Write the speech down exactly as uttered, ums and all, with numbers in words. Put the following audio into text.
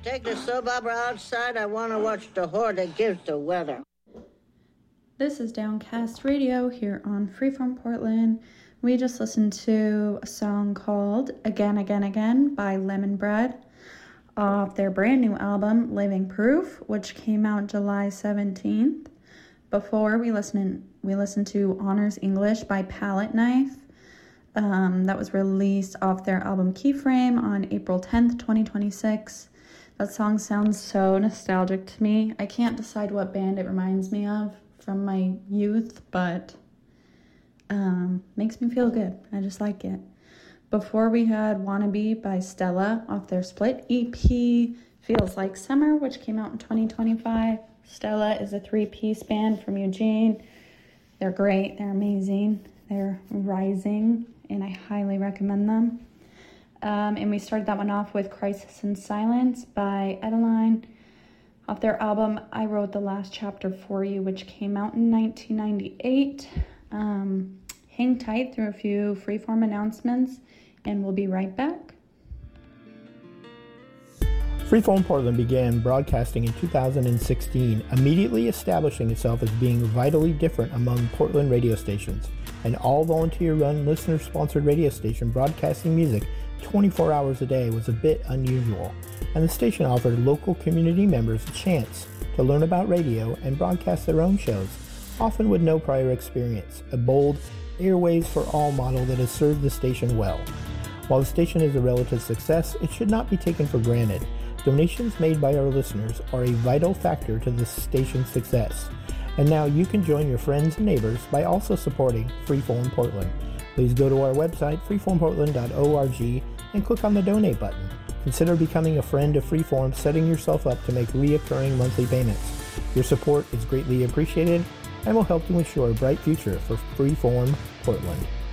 take the soap opera outside. I want to watch the whore that gives the weather. This is Downcast Radio here on Freeform Portland. We just listened to a song called Again, Again, Again by Lemon Bread off their brand new album, Living Proof, which came out July seventeenth. Before we listened, we listened to Honors English by Palette Knife. Um, that was released off their album Keyframe on April tenth, twenty twenty-six. That song sounds so nostalgic to me. I can't decide what band it reminds me of from my youth, but um, makes me feel good. I just like it. Before we had Wannabe by Stella off their split E P Feels Like Summer, which came out in twenty twenty-five. Stella is a three-piece band from Eugene. They're great. They're amazing. They're rising, and I highly recommend them. Um, and we started that one off with Crisis in Silence by Edeline off their album I Wrote the Last Chapter for You, which came out in nineteen ninety-eight. Um, hang tight through a few Freeform announcements, and we'll be right back. Freeform Portland began broadcasting in two thousand sixteen, immediately establishing itself as being vitally different among Portland radio stations. An all-volunteer-run, listener-sponsored radio station broadcasting music twenty-four hours a day was a bit unusual, and the station offered local community members a chance to learn about radio and broadcast their own shows, often with no prior experience, a bold Airwaves for All model that has served the station well. While the station is a relative success, it should not be taken for granted. Donations made by our listeners are a vital factor to this station's success. And now you can join your friends and neighbors by also supporting Freeform Portland. Please go to our website, freeform portland dot org, and click on the donate button. Consider becoming a friend of Freeform, setting yourself up to make reoccurring monthly payments. Your support is greatly appreciated and will help to ensure a bright future for Freeform Portland.